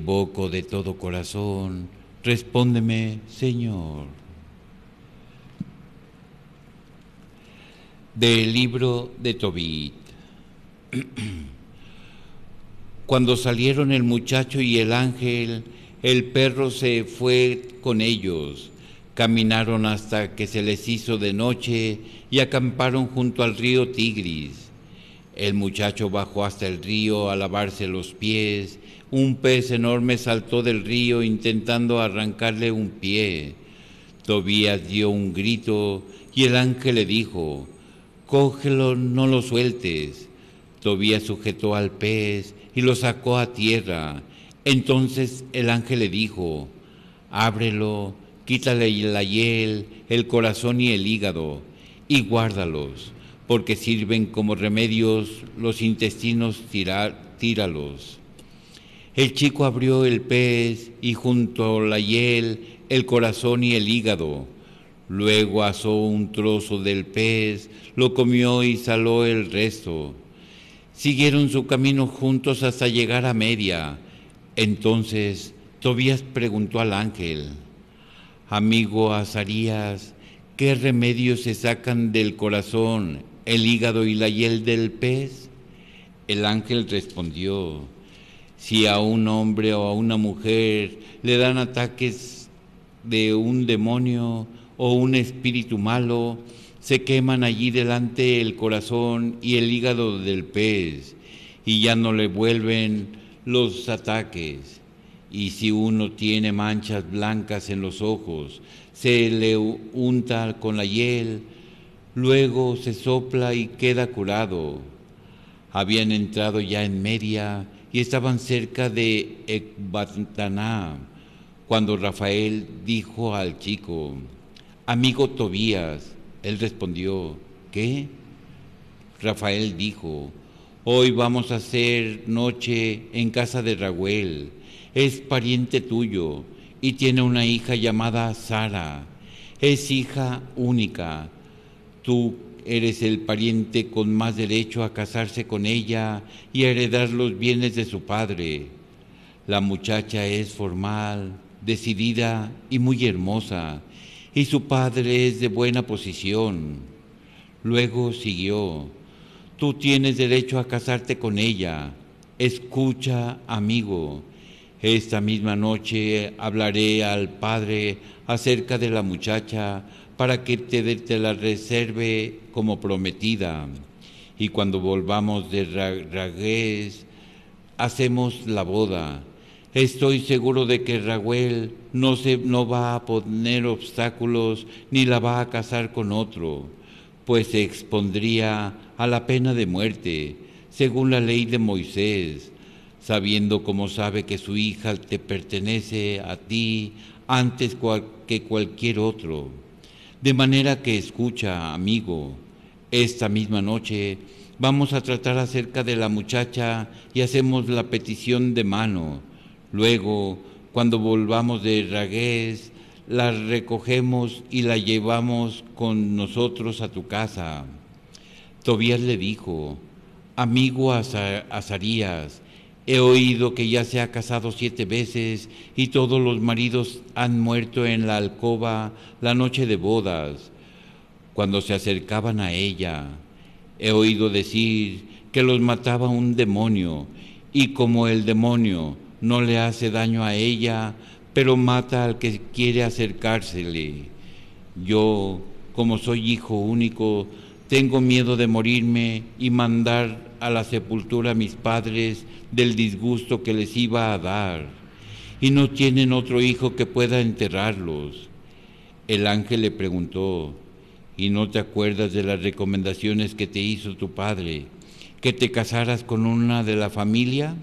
invoco de todo corazón, respóndeme, Señor. Del libro de Tobit. Cuando salieron el muchacho y el ángel, el perro se fue con ellos. Caminaron hasta que se les hizo de noche y acamparon junto al río Tigris. El muchacho bajó hasta el río a lavarse los pies. Un pez enorme saltó del río intentando arrancarle un pie. Tobías dio un grito y el ángel le dijo: «Cógelo, no lo sueltes». Tobías sujetó al pez y lo sacó a tierra. Entonces el ángel le dijo: «Ábrelo, quítale la hiel, el corazón y el hígado, y guárdalos, porque sirven como remedios los intestinos, tíralos». El chico abrió el pez y junto la hiel, el corazón y el hígado. Luego asó un trozo del pez, lo comió y saló el resto. Siguieron su camino juntos hasta llegar a media. Entonces Tobías preguntó al ángel: «Amigo Azarías, ¿qué remedios se sacan del corazón, el hígado y la hiel del pez?». El ángel respondió: «Si a un hombre o a una mujer le dan ataques de un demonio o un espíritu malo, se queman allí delante el corazón y el hígado del pez, y ya no le vuelven los ataques. Y si uno tiene manchas blancas en los ojos, se le unta con la hiel, luego se sopla y queda curado». Habían entrado ya en Media y estaban cerca de Ecbatana, cuando Rafael dijo al chico: «Amigo Tobías». Él respondió: «¿Qué?». Rafael dijo: «Hoy vamos a hacer noche en casa de Raguel. Es pariente tuyo y tiene una hija llamada Sara. Es hija única. Tú eres el pariente con más derecho a casarse con ella y a heredar los bienes de su padre. La muchacha es formal, decidida y muy hermosa, y su padre es de buena posición». Luego siguió: «Tú tienes derecho a casarte con ella. Escucha, amigo. Esta misma noche hablaré al padre acerca de la muchacha para que te la reserve como prometida. Y cuando volvamos de Ragués, hacemos la boda. Estoy seguro de que Raguel no va a poner obstáculos ni la va a casar con otro, pues se expondría a la pena de muerte, según la ley de Moisés, sabiendo como sabe que su hija te pertenece a ti antes que cualquier otro. De manera que escucha, amigo, esta misma noche vamos a tratar acerca de la muchacha y hacemos la petición de mano. Luego, cuando volvamos de Ragués, la recogemos y la llevamos con nosotros a tu casa». Tobías le dijo: «Amigo Azarías, he oído que ya se ha casado 7 veces y todos los maridos han muerto en la alcoba la noche de bodas, cuando se acercaban a ella. He oído decir que los mataba un demonio, y como el demonio no le hace daño a ella, pero mata al que quiere acercársele. Yo, como soy hijo único, tengo miedo de morirme y mandar a la sepultura a mis padres del disgusto que les iba a dar, y no tienen otro hijo que pueda enterrarlos». El ángel le preguntó: «¿Y no te acuerdas de las recomendaciones que te hizo tu padre, que te casaras con una de la familia?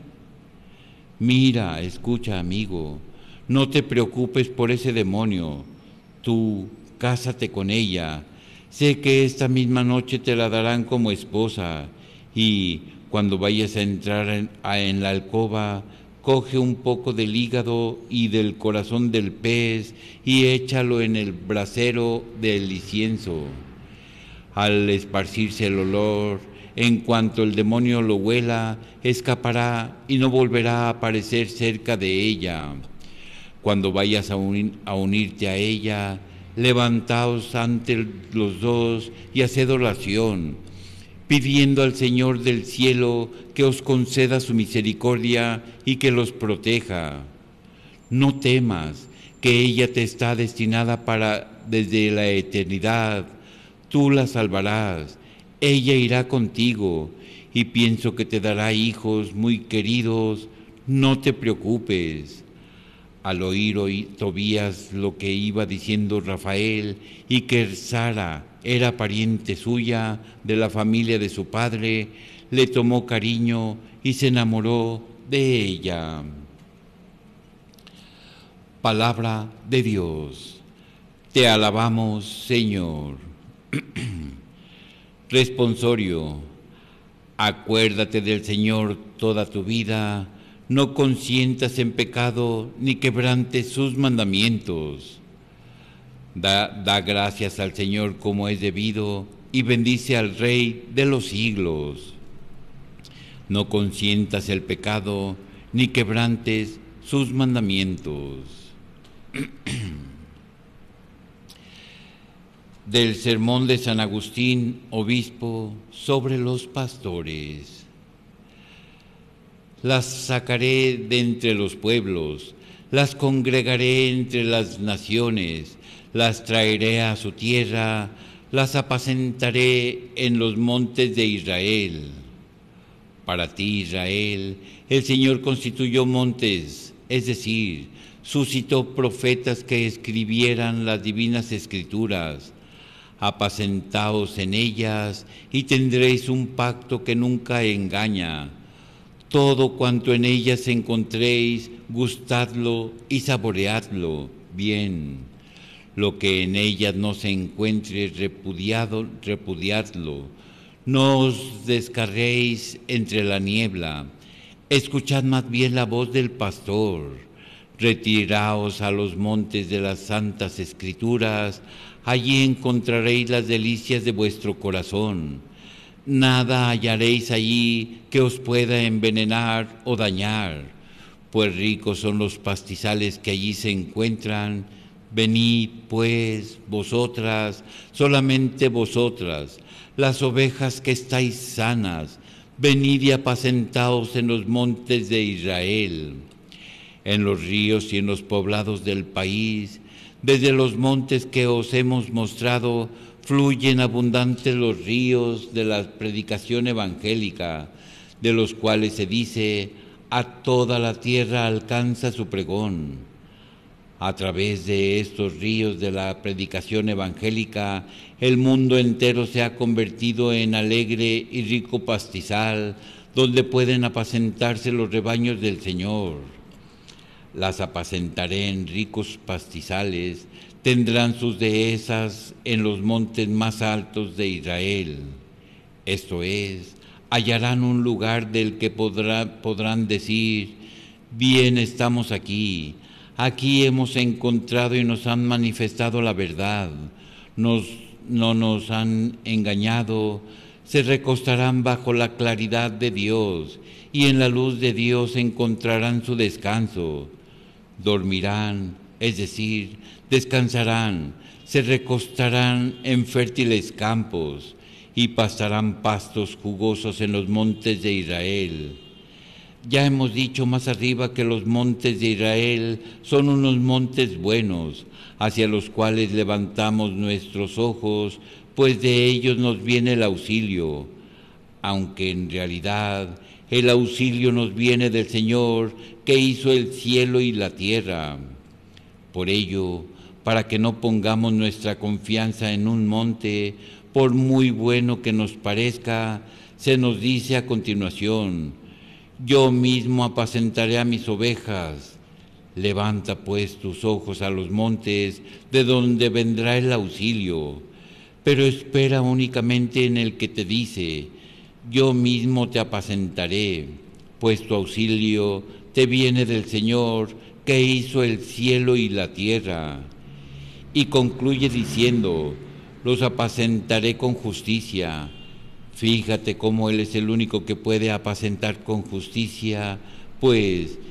Mira, escucha, amigo, no te preocupes por ese demonio. Tú cásate con ella. Sé que esta misma noche te la darán como esposa, y cuando vayas a entrar en la alcoba, coge un poco del hígado y del corazón del pez y échalo en el brasero del incienso. Al esparcirse el olor, En cuanto el demonio lo huela, escapará y no volverá a aparecer cerca de ella. Cuando vayas a unirte a ella, levantaos ante los dos y haced oración, pidiendo al Señor del cielo que os conceda su misericordia y que los proteja. No temas, que ella te está destinada para desde la eternidad. Tú la salvarás, ella irá contigo y pienso que te dará hijos muy queridos. No te preocupes. Al oír Tobías lo que iba diciendo Rafael y que Sara era pariente suya de la familia de su padre, le tomó cariño y se enamoró de ella. Palabra de Dios. Te alabamos, Señor. Responsorio. Acuérdate del Señor toda tu vida, no consientas en pecado ni quebrantes sus mandamientos. Da gracias al Señor como es debido y bendice al Rey de los siglos. No consientas el pecado ni quebrantes sus mandamientos. Del sermón de San Agustín, obispo, sobre los pastores. Las sacaré de entre los pueblos, las congregaré entre las naciones, las traeré a su tierra, las apacentaré en los montes de Israel. Para ti, Israel, el Señor constituyó montes, es decir, suscitó profetas que escribieran las divinas escrituras. Apacentaos en ellas y tendréis un pacto que nunca engaña. Todo cuanto en ellas encontréis, gustadlo y saboreadlo bien. Lo que en ellas no se encuentre, repudiadlo. No os descarréis entre la niebla. Escuchad más bien la voz del pastor. Retiraos a los montes de las santas escrituras, allí encontraréis las delicias de vuestro corazón. Nada hallaréis allí que os pueda envenenar o dañar, pues ricos son los pastizales que allí se encuentran. Venid, pues, vosotras, solamente vosotras, las ovejas que estáis sanas, venid y apacentaos en los montes de Israel. En los ríos y en los poblados del país, desde los montes que os hemos mostrado, fluyen abundantes los ríos de la predicación evangélica, de los cuales se dice, a toda la tierra alcanza su pregón. A través de estos ríos de la predicación evangélica, el mundo entero se ha convertido en alegre y rico pastizal, donde pueden apacentarse los rebaños del Señor. Las apacentaré en ricos pastizales, tendrán sus dehesas en los montes más altos de Israel. Esto es, hallarán un lugar del que podrán decir, bien estamos aquí, aquí hemos encontrado y nos han manifestado la verdad, no nos han engañado, se recostarán bajo la claridad de Dios y en la luz de Dios encontrarán su descanso. Dormirán, es decir, descansarán, se recostarán en fértiles campos y pastarán pastos jugosos en los montes de Israel. Ya hemos dicho más arriba que los montes de Israel son unos montes buenos, hacia los cuales levantamos nuestros ojos, pues de ellos nos viene el auxilio, aunque en realidad el auxilio nos viene del Señor que hizo el cielo y la tierra. Por ello, para que no pongamos nuestra confianza en un monte, por muy bueno que nos parezca, se nos dice a continuación, yo mismo apacentaré a mis ovejas. Levanta pues tus ojos a los montes, de donde vendrá el auxilio, pero espera únicamente en el que te dice, yo mismo te apacentaré, pues tu auxilio te viene del Señor que hizo el cielo y la tierra. Y concluye diciendo, los apacentaré con justicia, Fíjate cómo Él es el único que puede apacentar con justicia, pues